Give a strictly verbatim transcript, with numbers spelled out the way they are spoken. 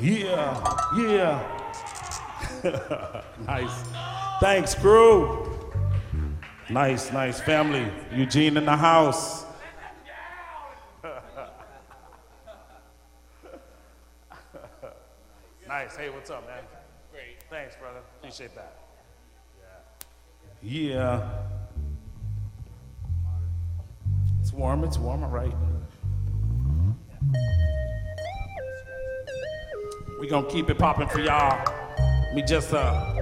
Yeah, yeah. Nice. Thanks, crew. Nice, nice family. Eugene in the house. Nice. Hey, what's up, man? Great. Thanks, brother. Appreciate that. Yeah. Yeah. It's warm. It's warm, all right. We gonna keep it popping for y'all. We just uh.